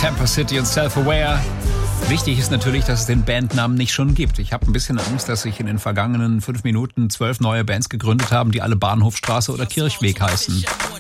Temper City und Self-Aware. Wichtig ist natürlich, dass es den Bandnamen nicht schon gibt. Ich habe ein bisschen Angst, dass sich in den vergangenen 5 Minuten 12 neue Bands gegründet haben, die alle Bahnhofstraße oder Kirchweg heißen.